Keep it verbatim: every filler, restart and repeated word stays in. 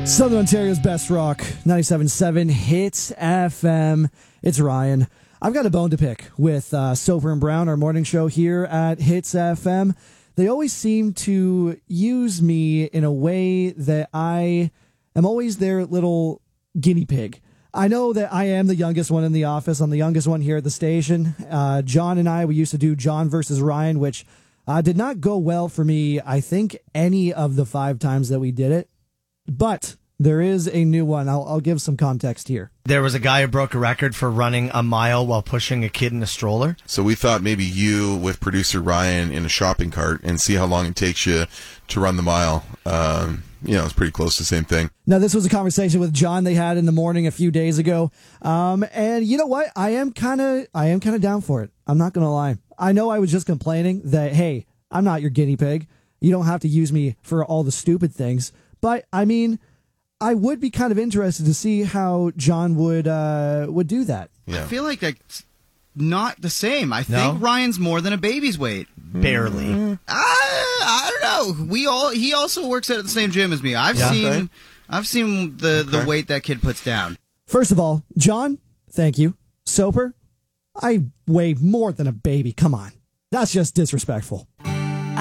Southern Ontario's best rock, ninety-seven point seven Hits F M. It's Ryan. I've got a bone to pick with uh, Soper and Brown, our morning show here at Hits F M. They always seem to use me in a way that I am always their little guinea pig. I know that I am the youngest one in the office. I'm the youngest one here at the station. Uh, John and I, we used to do John versus Ryan, which uh, did not go well for me, I think, any of the five times that we did it. But there is a new one. I'll, I'll give some context here. There was a guy who broke a record for running a mile while pushing a kid in a stroller. So we thought maybe you with producer Ryan in a shopping cart and see how long it takes you to run the mile. Um, you know, it's pretty close to the same thing. Now, this was a conversation with John they had in the morning a few days ago. Um, and you know what? I am kind of I am kind of down for it. I'm not going to lie. I know I was just complaining that, hey, I'm not your guinea pig. You don't have to use me for all the stupid things. But, I mean, I would be kind of interested to see how John would uh, would do that. Yeah. I feel like that's not the same. I No? think Ryan's more than a baby's weight. Barely. Mm. I, I don't know. We all he also works at the same gym as me. I've Yeah. seen Okay. I've seen the, the Okay. weight that kid puts down. First of all, John, thank you. Soper, I weigh more than a baby. Come on. That's just disrespectful.